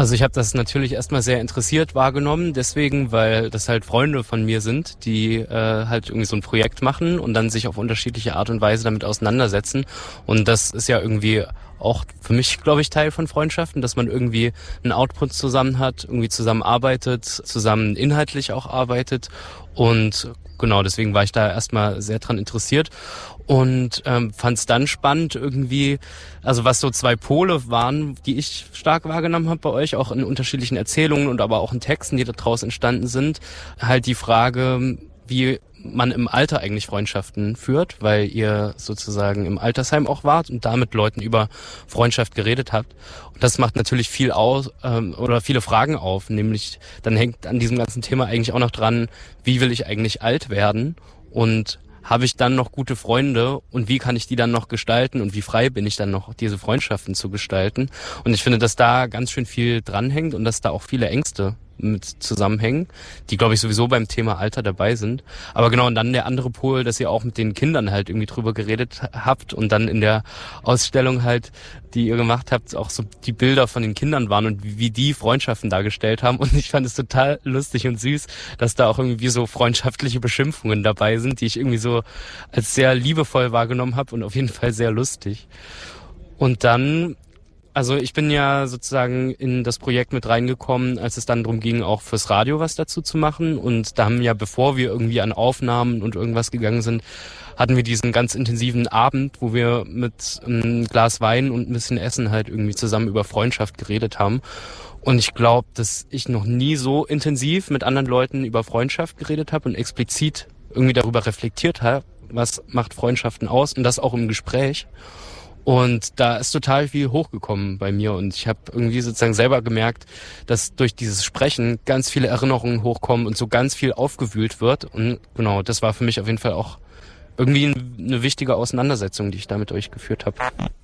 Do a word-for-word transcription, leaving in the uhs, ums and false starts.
Also ich habe das natürlich erstmal sehr interessiert wahrgenommen, deswegen, weil das halt Freunde von mir sind, die äh, halt irgendwie so ein Projekt machen und dann sich auf unterschiedliche Art und Weise damit auseinandersetzen. Und das ist ja irgendwie auch für mich, glaube ich, Teil von Freundschaften, dass man irgendwie einen Output zusammen hat, irgendwie zusammen arbeitet, zusammen inhaltlich auch arbeitet. Und genau, deswegen war ich da erstmal sehr dran interessiert und ähm, fand es dann spannend irgendwie, also was so zwei Pole waren, die ich stark wahrgenommen habe bei euch, auch in unterschiedlichen Erzählungen und aber auch in Texten, die daraus entstanden sind, halt die Frage, wie man im Alter eigentlich Freundschaften führt, weil ihr sozusagen im Altersheim auch wart und da mit Leuten über Freundschaft geredet habt. Und das macht natürlich viel aus ähm, oder viele Fragen auf, nämlich dann hängt an diesem ganzen Thema eigentlich auch noch dran, wie will ich eigentlich alt werden und habe ich dann noch gute Freunde und wie kann ich die dann noch gestalten und wie frei bin ich dann noch, diese Freundschaften zu gestalten. Und ich finde, dass da ganz schön viel dranhängt und dass da auch viele Ängste mit zusammenhängen, die, glaube ich, sowieso beim Thema Alter dabei sind. Aber genau, und dann der andere Pol, dass ihr auch mit den Kindern halt irgendwie drüber geredet habt und dann in der Ausstellung halt, die ihr gemacht habt, auch so die Bilder von den Kindern waren und wie die Freundschaften dargestellt haben. Und ich fand es total lustig und süß, dass da auch irgendwie so freundschaftliche Beschimpfungen dabei sind, die ich irgendwie so als sehr liebevoll wahrgenommen habe und auf jeden Fall sehr lustig. Und dann Also ich bin ja sozusagen in das Projekt mit reingekommen, als es dann darum ging, auch fürs Radio was dazu zu machen. Und da haben ja, bevor wir irgendwie an Aufnahmen und irgendwas gegangen sind, hatten wir diesen ganz intensiven Abend, wo wir mit einem Glas Wein und ein bisschen Essen halt irgendwie zusammen über Freundschaft geredet haben. Und ich glaube, dass ich noch nie so intensiv mit anderen Leuten über Freundschaft geredet habe und explizit irgendwie darüber reflektiert habe, was macht Freundschaften aus und das auch im Gespräch. Und da ist total viel hochgekommen bei mir und ich habe irgendwie sozusagen selber gemerkt, dass durch dieses Sprechen ganz viele Erinnerungen hochkommen und so ganz viel aufgewühlt wird. Und genau, das war für mich auf jeden Fall auch irgendwie eine wichtige Auseinandersetzung, die ich da mit euch geführt habe.